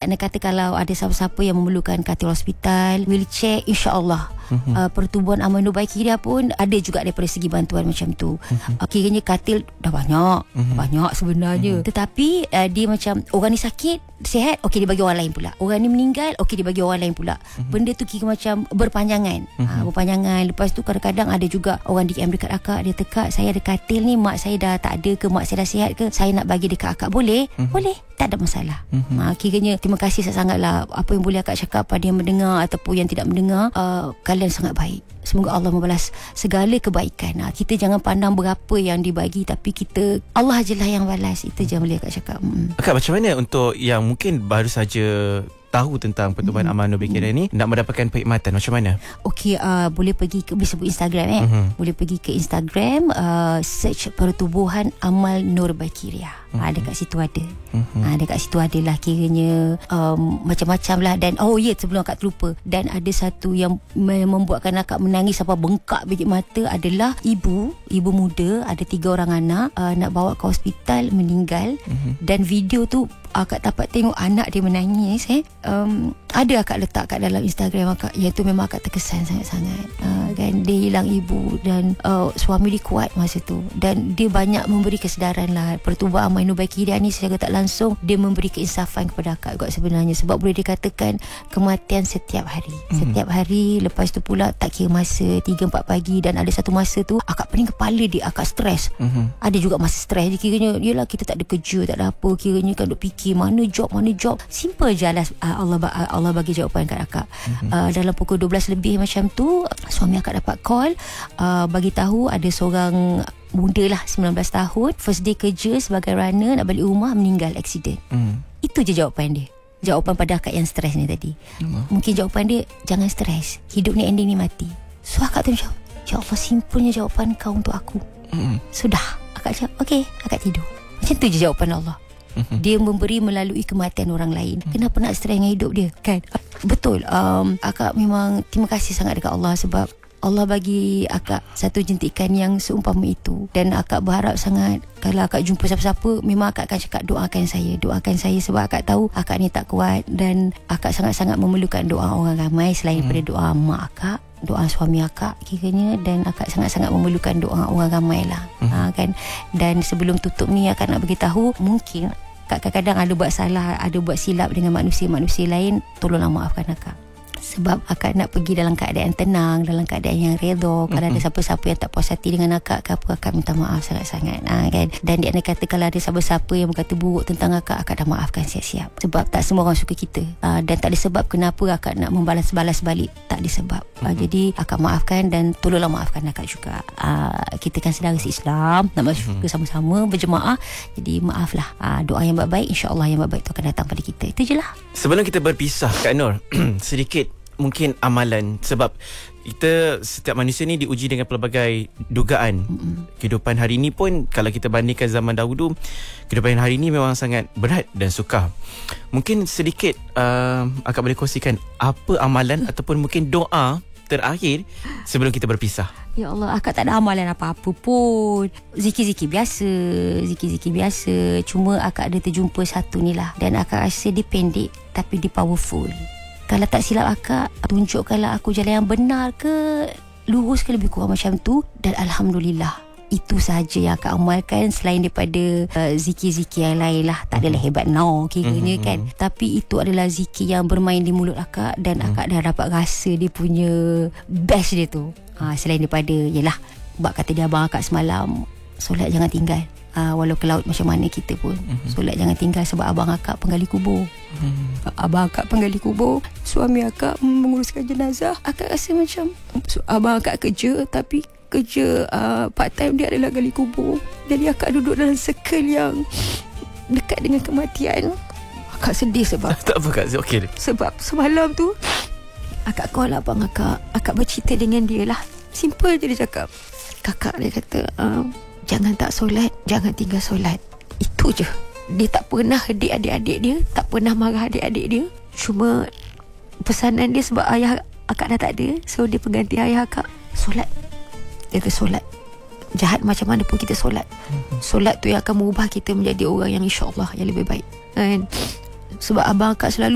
anda kata kalau ada siapa-siapa yang memerlukan katil hospital, wheelchair, insya-Allah pertubuhan Amal Nur Baikira pun ada juga daripada segi bantuan macam tu. Kiranya katil dah banyak sebenarnya. Tetapi dia macam orang ni sakit, sihat, okey dia bagi orang lain pula. Orang ni meninggal, okey dia bagi orang lain pula. Benda tu kira macam berpanjangan. Berpanjangan. Lepas tu kadang-kadang ada juga orang DM dekat akak, dia tekak, saya ada katil ni, mak saya dah tak ada ke, mak saya dah sihat ke, saya nak bagi dekat akak, boleh? Boleh, tak ada masalah. Kiranya terima kasih sangat-sangatlah apa yang boleh akak cakap pada yang mendengar ataupun yang tidak mendengar. Kalian sangat baik. Semoga Allah membalas segala kebaikan. Kita jangan pandang berapa yang dibagi, tapi kita, Allah je lah yang balas. Itu je yang boleh akak cakap. Akak, macam mana untuk yang mungkin baru saja tahu tentang pertubuhan Amal Nur Baikira ni, nak mendapatkan perkhidmatan macam mana? Okey, boleh pergi ke, boleh sebut Instagram boleh pergi ke Instagram, search pertubuhan Amal Nur Baikira. Dekat situ ada. Dekat situ adalah kiranya macam-macam lah. Dan sebelum akak terlupa, dan ada satu yang membuatkan akak menangis sampai bengkak biji mata adalah ibu muda, ada 3 orang anak, nak bawa ke hospital, meninggal. Dan video tu akak dapat tengok anak dia menangis. Ada akak letak kat dalam Instagram akak, yang tu memang akak terkesan sangat-sangat. Kan dia hilang ibu dan suami dia kuat masa tu, dan dia banyak memberi kesedaran lah. Pertubuhan Amal Nur Baikira ni secara tak langsung dia memberi keinsafan kepada akak juga sebenarnya, sebab boleh dikatakan kematian setiap hari. Setiap hari. Lepas tu pula tak kira masa, 3-4 pagi, dan ada satu masa tu akak pening kepala dia, akak stres. Ada juga masa stres dia, kiranya yelah kita tak ada kerja, tak ada apa, kiranya kan duk fikir mana job. Simple je lah. Allah bagi jawapan kat akak. Dalam pukul 12 lebih macam tu, suami akak dapat call, bagi tahu ada seorang muda lah, 19 tahun, first day kerja sebagai runner, nak balik rumah, meninggal accident. Itu je jawapan dia. Jawapan pada akak yang stres ni tadi. Mungkin jawapan dia, jangan stres, hidup ni ending ni mati. So akak tu macam, ya Allah, simpelnya jawapan kau untuk aku. Sudah. Akak cakap, okey, akak tidur. Macam tu je jawapan Allah. Dia memberi melalui kematian orang lain. Kenapa nak stres dengan hidup dia, kan? Betul. Akak memang terima kasih sangat dekat Allah, sebab Allah bagi akak satu jentikan yang seumpama itu. Dan akak berharap sangat, kalau akak jumpa siapa-siapa, memang akak akan cakap doakan saya, sebab akak tahu akak ni tak kuat, dan akak sangat-sangat memerlukan doa orang ramai selain daripada doa mak akak, doa suami akak kiranya, dan akak sangat-sangat memerlukan doa orang ramai lah. Kan. Dan sebelum tutup ni, akak nak beritahu, mungkin akak kadang-kadang ada buat salah, ada buat silap dengan manusia-manusia lain. Tolonglah maafkan akak, sebab akak nak pergi dalam keadaan tenang, dalam keadaan yang redha. Kalau ada siapa-siapa yang tak puas hati dengan akak ke apa, akak minta maaf sangat-sangat. Kan? Dan dia kata kalau ada siapa-siapa yang berkata buruk tentang akak dah maafkan siap-siap. Sebab tak semua orang suka kita. Dan tak ada sebab kenapa akak nak membalas-balas balik. Tak ada sebab. Jadi akak maafkan, dan tolonglah maafkan akak juga. Kita kan saudara Islam, nak masuk sama-sama berjemaah. Jadi maaflah. Doa yang baik-baik, insya-Allah yang baik-baik tu akan datang pada kita. Itu je lah. Sebelum kita berpisah, Kak Nur, sedikit mungkin amalan, sebab kita, setiap manusia ni diuji dengan pelbagai dugaan. Kehidupan hari ni pun, kalau kita bandingkan zaman dahulu, kehidupan hari ni memang sangat berat dan sukar. Mungkin sedikit akak boleh kongsikan apa amalan ataupun mungkin doa terakhir sebelum kita berpisah. Ya Allah, akak tak ada amalan apa-apa pun. Zikir-zikir biasa. Cuma akak ada terjumpa satu ni lah, dan akak rasa dia pendek tapi dia powerful. Kalau tak silap akak, tunjukkanlah aku jalan yang benar ke, lurus ke, lebih kurang macam tu. Dan Alhamdulillah, itu sahaja yang akak amalkan, selain daripada zikir-zikir yang lain lah. Tak adalah hebat kiranya kan. Tapi itu adalah zikir yang bermain di mulut akak, dan akak dah dapat rasa dia punya best dia tu. Selain daripada, yelah, bab kata dia abang akak semalam, solat jangan tinggal. Walau ke laut macam mana kita pun, solat jangan tinggal, sebab abang akak penggali kubur. Abang akak penggali kubur, suami akak menguruskan jenazah. Akak rasa macam abang akak kerja, tapi kerja part time dia adalah gali kubur. Jadi akak duduk dalam circle yang dekat dengan kematian. Akak sedih sebab tak apa Kak, okey. Sebab semalam tu akak call abang akak, akak bercerita dengan dia lah. Simple je dia cakap. Kakak dia kata, jangan tak solat, jangan tinggal solat. Itu je. Dia tak pernah hediak adik-adik dia, tak pernah marah adik-adik dia. Cuma pesanan dia, sebab ayah akak dah tak ada, so dia pengganti ayah akak. Solat. Dia kata solat. Jahat macam mana pun kita solat. Solat tu yang akan mengubah kita menjadi orang yang insya-Allah yang lebih baik. Kan? Sebab abang akak selalu